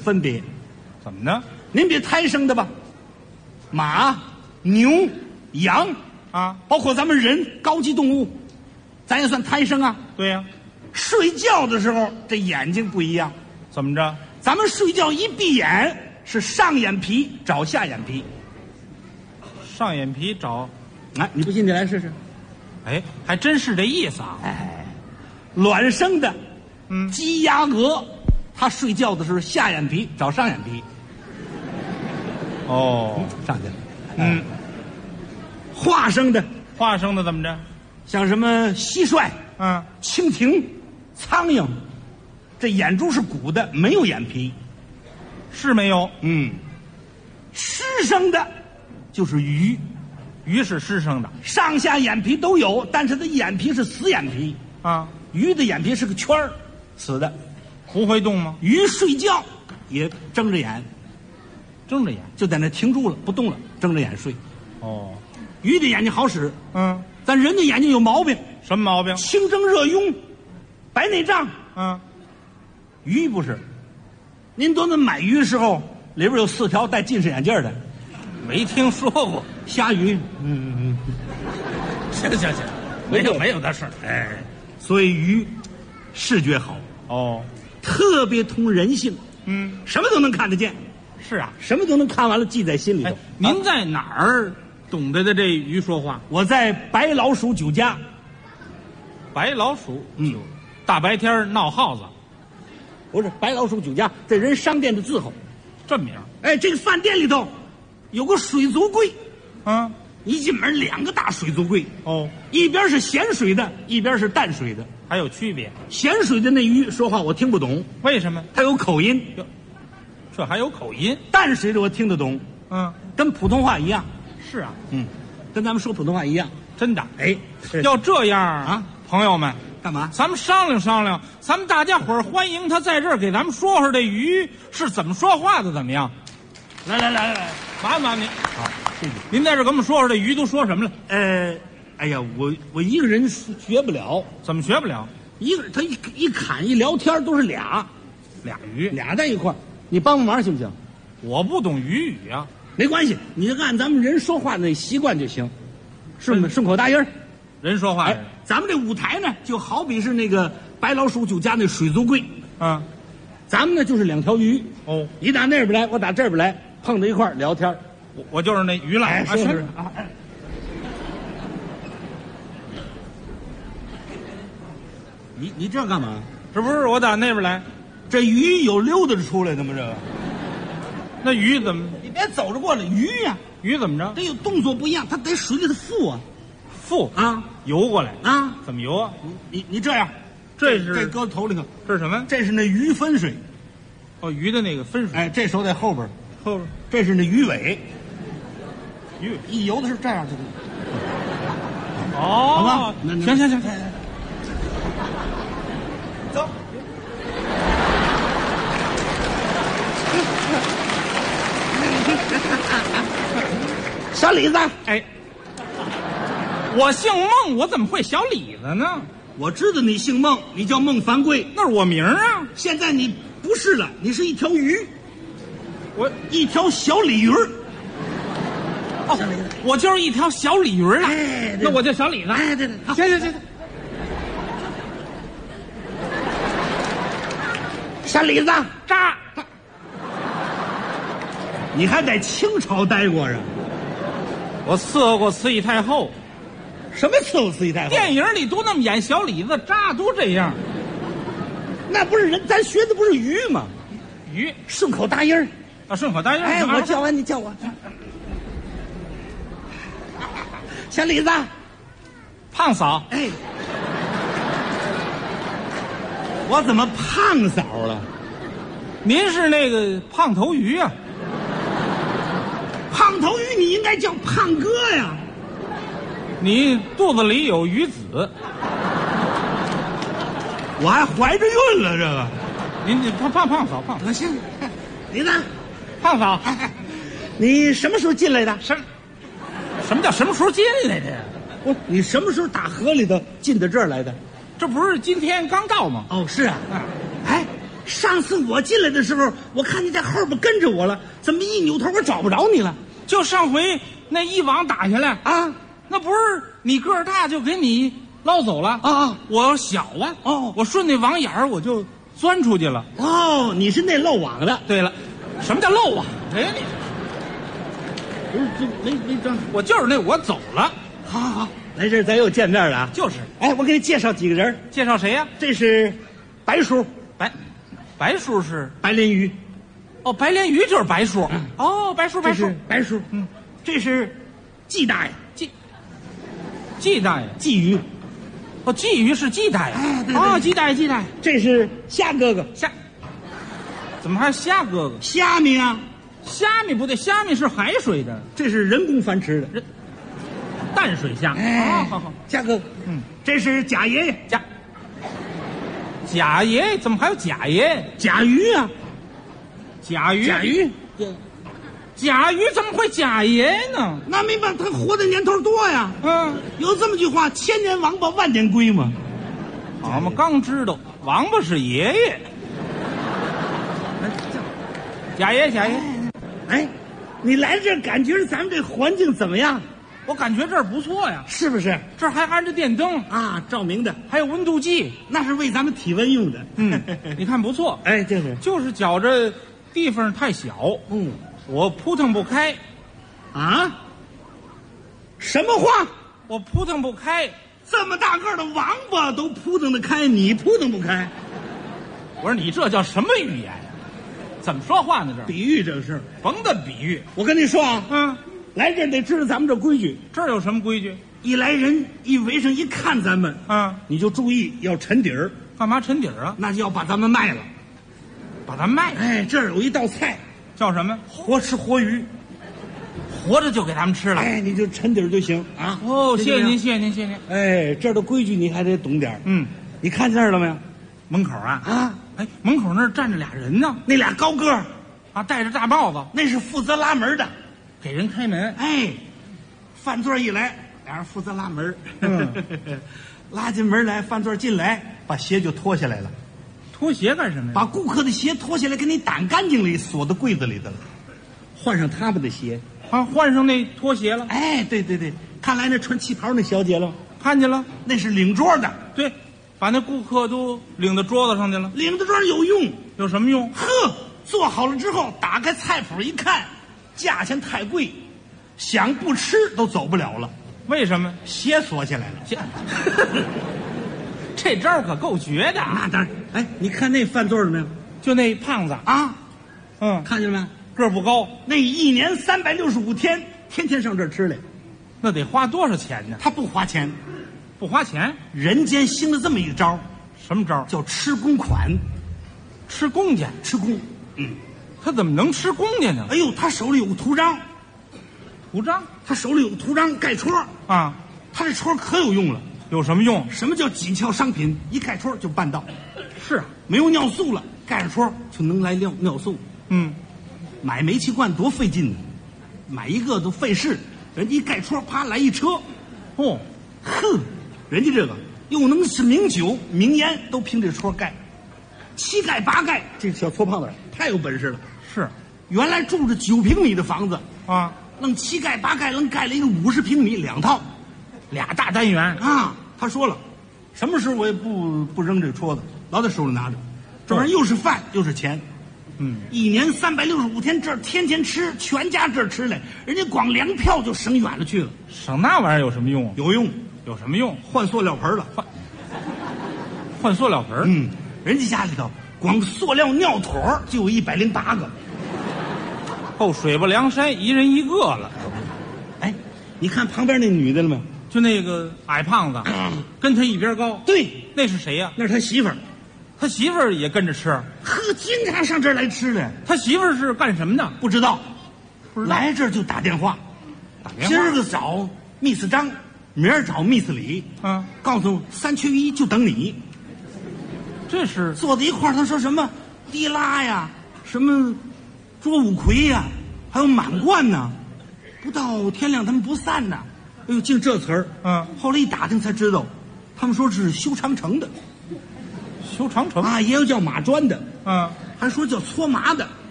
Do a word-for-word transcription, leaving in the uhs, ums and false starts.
分别。 怎么呢？ 您别胎生的吧，马、牛、羊啊， 包括咱们人高级动物，咱也算胎生啊。 对呀、啊， 睡觉的时候这眼睛不一样。 怎么着？ 咱们睡觉一闭眼是上眼皮找下眼皮， 上眼皮找， 哎，你不信你来试试。 哎，还真是这意思啊。 哎，卵生的， 嗯， 鸡鸭鹅，它睡觉的时候下眼皮找上眼皮。 哦， 上去了。 嗯， 化生的， 化生的怎么着？ 像什么蟋蟀、 嗯， 蜻蜓、苍蝇，这眼珠是鼓的，没有眼皮。 是没有。 嗯，湿生的，就是鱼， 鱼是湿生的上下眼皮都有，但是它眼皮是死眼皮。 啊， 鱼的眼皮是个圈儿，死的。 不会动吗？ 鱼睡觉也睁着眼， 睁着眼。 就在那停住了，不动了，睁着眼睡。 哦， 鱼的眼睛好使， 嗯， 咱人的眼睛有毛病， 什么毛病？ 清蒸热痈，白内障。 嗯， 鱼不是。您多那买鱼的时候，里边有四条戴近视眼镜的， 没听说过。 虾鱼。嗯嗯嗯， 行行行，没有没有的事儿。 哎，所以鱼视觉好， 哦， 特别通人性， 嗯， 什么都能看得见， 是啊。 什么都能看完了记在心里头。 哎，您在哪儿懂得的这鱼说话？ 我在白老鼠酒家， 白老鼠， 嗯， 大白天闹耗子， 不是白老鼠酒家，这人商店的字号。 这名儿。 哎，这个饭店里头有个水族柜， 嗯， 一进门两个大水族柜， 哦， 一边是咸水的，一边是淡水的。 还有区别？ 咸水的那鱼说话我听不懂， 为什么？ 它有口音； 这还有口音？ 淡水的我听得懂， 嗯， 跟普通话一样。 是啊， 嗯，跟咱们说普通话一样。 真的。 哎， 要这样啊， 朋友们， 干嘛？ 咱们商量商量，咱们大家伙儿欢迎他在这儿给咱们说说这鱼是怎么说话的，怎么样？ 来来来来来， 麻烦麻烦您。 好，谢谢。 您在这儿给我们说说这鱼都说什么了？ 呃，哎呀，我我一个人学不了， 怎么学不了？ 一个他一一侃一聊天都是俩， 俩鱼， 俩在一块儿，你帮帮忙行不行？ 我不懂鱼语啊。 没关系，你就按咱们人说话的习惯就行，顺不顺口答音儿。 人说话哎，咱们这舞台呢，就好比是那个白老鼠酒家那水族柜， 嗯， 咱们呢就是两条鱼， 哦， 你打那边来，我打这边来，碰到一块儿聊天。 我我就是那鱼了。 哎， 啊是是是啊，哎你你这干嘛？ 这不是我打那边来， 这鱼有溜达着出来的吗？这个， 那鱼怎么你别走着过来，鱼呀、 鱼怎么着？ 得有动作不一样，它得水里头浮啊腹啊游过来， 啊！ 怎么游啊？ 你你这样， 这是这搁头里头， 这是什么？ 这是那鱼分水， 哦，鱼的那个分水。 哎，这手在后边， 后边这是那鱼尾， 鱼一游的是这样就。 哦， 好吧那那行行行， 走。小李子， 哎，我姓孟，我怎么会小李子呢？ 我知道你姓孟，你叫孟凡贵。 那是我名儿啊。 现在你不是了，你是一条鱼， 我一条小鲤鱼儿。 哦，我就是一条小鲤鱼儿啊。 哎， 那我叫小李子。 哎，对对，好， 行行行， 小李子， 扎。 你还在清朝待过啊？ 我伺候过慈禧太后， 什么伺候慈禧太后？ 电影里都那么演小李子，扎都这样。 那不是人，咱学的不是鱼吗？ 鱼顺口答音儿。 啊，顺口答应。 哎，我叫完你叫我。小李子， 胖嫂， 哎，我怎么胖嫂了？ 您是那个胖头鱼啊？ 胖头鱼你应该叫胖哥呀。 你肚子里有鱼子， 我还怀着孕了，这个。 您这胖胖胖嫂胖我行，李子， 胖嫂， 你什么时候进来的？ 什什么叫什么时候进来的呀？ 不，你什么时候打河里头进到这儿来的？ 这不是今天刚到吗？ 哦，是啊。哎， 上次我进来的时候，我看你在后边跟着我了，怎么一扭头我找不着你了？ 就上回那一网打下来啊， 那不是你个儿大就给你捞走了啊啊！ 我小啊， 哦， 我顺那网眼儿我就钻出去了。 哦，你是那漏网的。 对了，什么叫漏网？哎，你不是这没没装， 我就是那我走了。 好好好，来这儿咱又见面了啊！ 就是， 哎，我给你介绍几个人。 介绍谁呀？ 这是白叔， 白白叔是白鲢鱼。 哦，白鲢鱼就是白叔。嗯、哦，白叔白叔白叔，嗯，这是季大爷， 季季大爷， 季鱼。 哦，季鱼是季大爷。 啊，对对哦，季大爷，季大爷。 这是虾哥哥， 虾，怎么还是虾哥哥？ 虾米啊， 虾米不对，虾米是海水的， 这是人工繁殖的人淡水虾。 哎， 好好好， 虾哥哥，嗯，这是贾爷爷， 贾贾爷爷，怎么还有贾爷爷？ 甲鱼啊， 甲鱼， 甲鱼， 甲鱼怎么会贾爷爷呢？ 那没办法，他活的年头多呀。 嗯， 有这么句话：千年王八万年龟嘛。 我们刚知道，王八是爷爷。贾爷，贾爷， 哎，你来这儿感觉咱们这环境怎么样？ 我感觉这儿不错呀， 是不是？ 这儿还安着电灯啊，照明的， 还有温度计， 那是为咱们体温用的。 嗯，你看不错。 哎，就是， 就是觉着地方太小， 嗯， 我扑腾不开。 啊？什么话？ 我扑腾不开。 这么大个的王八都扑腾得开，你扑腾不开？ 我说你这叫什么语言呀？怎么说话呢？这比喻这事， 甭的比喻。 我跟你说啊， 嗯， 来这儿得知道咱们这规矩。 这儿有什么规矩？ 一来人一围上一看咱们， 嗯， 你就注意要沉底儿。 干嘛沉底儿啊？ 那就要把咱们卖了， 把咱卖了。 哎，这儿有一道菜叫什么？ 活吃活鱼， 活着就给咱们吃了。 哎，你就沉底儿就行啊。 哦，谢谢您，谢谢您，谢谢您。 哎，这儿的规矩你还得懂点儿。 嗯， 你看见了没有？ 门口啊啊， 哎，门口那儿站着俩人呢， 那俩高个儿啊，戴着大帽子， 那是负责拉门的， 给人开门。 哎，饭座一来，俩人负责拉门。 嗯， 拉进门来，饭座进来，把鞋就脱下来了。 脱鞋干什么呀？ 把顾客的鞋脱下来，给你掸干净了，锁到柜子里头了，换上他们的鞋。 啊，换上那拖鞋了。 哎，对对对，看来那穿旗袍那小姐了， 看见了， 那是领桌的。 对，把那顾客都领到桌子上去了。 领到桌上有用， 有什么用？ 呵，做好了之后，打开菜谱一看，价钱太贵，想不吃都走不了了。 为什么？ 鞋锁起来了。 鞋这招可够绝的。 那当然。哎，你看那饭座了没有？ 就那胖子啊， 嗯， 看见了没？ 个儿不高， 那一年三百六十五天，天天上这儿吃来， 那得花多少钱呢？ 他不花钱， 不花钱。 人间兴了这么一招， 什么招？ 叫吃公款， 吃公家， 吃公。嗯， 他怎么能吃公家呢？ 哎呦，他手里有个图章， 图章， 他手里有个图章盖戳啊， 他这戳可有用了。 有什么用？ 什么叫紧俏商品？一盖戳就办到。 是啊， 没有尿素了，盖上戳就能来尿尿素。 嗯。 买煤气罐多费劲呢，买一个都费事，人家一盖戳，啪来一车， 哦， 哼，人家这个又能是名酒名烟，都凭这戳盖，七盖八盖，这小矬胖子太有本事了。 是， 原来住着九平米的房子啊， 愣七盖八盖，愣盖了一个五十平米两套， 俩大单元啊。他说了，什么时候我也不不扔这个戳子，老在手里拿着，这玩意儿又是饭又是钱。 嗯， 一年三百六十五天，这儿天天吃，全家这儿吃来，人家光粮票就省远了去了。 省那玩意儿有什么用？ 有用， 有什么用？ 换塑料盆了， 换换塑料盆。 嗯，人家家里头光塑料尿坨就有一百零八个， 够水泊梁山一人一个了。 哎，你看旁边那女的了没有？ 就那个矮胖子，嗯、跟他一边高。 对， 那是谁呀、啊？ 那是他媳妇儿。 他媳妇儿也跟着吃， 呵，经常上这儿来吃的。 他媳妇儿是干什么的？ 不知道， 不知道来这儿就打电话， 打电话。 今儿个找密斯张，明儿找密斯李， 嗯， 告诉三缺一就等你。 这是坐在一块儿，他说什么提拉呀，什么捉五魁呀，还有满贯呢。不到天亮他们不散呢。哎呦，净这词儿。 嗯， 后来一打听才知道，他们说是修长城的。 修长城啊，也有叫马砖的， 嗯， 还说叫搓麻的，